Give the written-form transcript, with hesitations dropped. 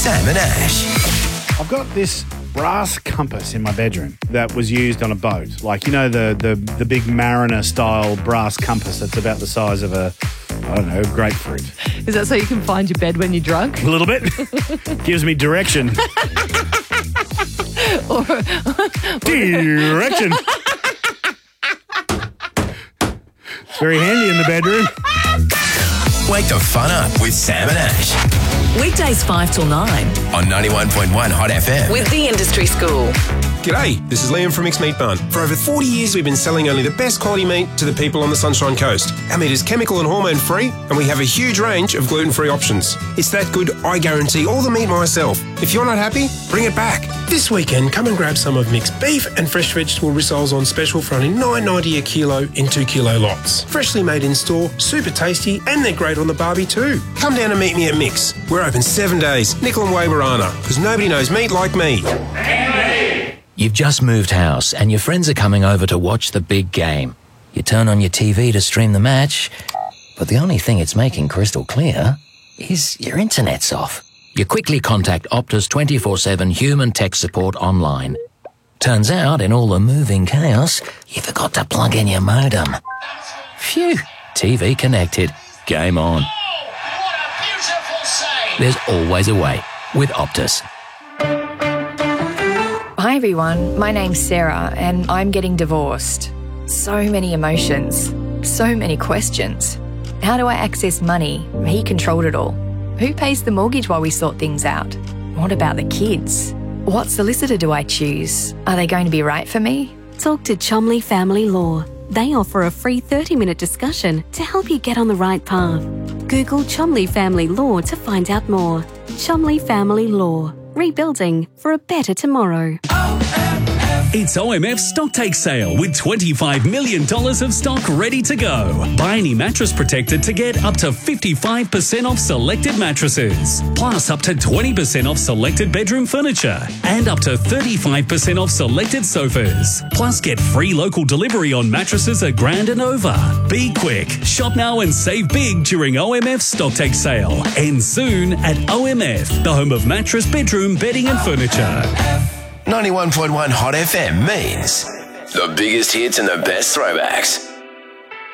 Sam and Ash. I've got this brass compass in my bedroom that was used on a boat. Like, you know, the big mariner-style brass compass that's about the size of a grapefruit. Is that so you can find your bed when you're drunk? A little bit. Gives me direction. Direction. It's very handy in the bedroom. Wake the fun up with Sam and Ash. Weekdays 5 till 9. On 91.1 Hot FM. With the Industry School. G'day, this is Liam from Mixed Meat Barn. For over 40 years, we've been selling only the best quality meat to the people on the Sunshine Coast. Our meat is chemical and hormone free, and we have a huge range of gluten-free options. It's that good, I guarantee all the meat myself. If you're not happy, bring it back. This weekend, come and grab some of mixed beef and fresh vegetable rissoles on special for only $9.90 a kilo in 2 kilo lots. Freshly made in store, super tasty, and they're great on the barbie too. Come down and meet me at Mix. We're open 7 days, Nickel and Waberana, because nobody knows meat like me. You've just moved house and your friends are coming over to watch the big game. You turn on your TV to stream the match, but the only thing it's making crystal clear is your internet's off. You quickly contact Optus 24/7 human tech support online. Turns out, in all the moving chaos, you forgot to plug in your modem. Phew, TV connected. Game on. There's always a way with Optus. Hi everyone, my name's Sarah and I'm getting divorced. So many emotions, so many questions. How do I access money? He controlled it all. Who pays the mortgage while we sort things out? What about the kids? What solicitor do I choose? Are they going to be right for me? Talk to Chomley Family Law. They offer a free 30-minute discussion to help you get on the right path. Google Chomley Family Law to find out more. Chomley Family Law. Rebuilding for a better tomorrow. It's OMF's stock take sale with $25 million of stock ready to go. Buy any mattress protector to get up to 55% off selected mattresses, plus up to 20% off selected bedroom furniture and up to 35% off selected sofas. Plus get free local delivery on mattresses $1,000 and over. Be quick. Shop now and save big during OMF's stock take sale. End soon at OMF, the home of mattress, bedroom, bedding and furniture. 91.1 Hot FM means the biggest hits and the best throwbacks.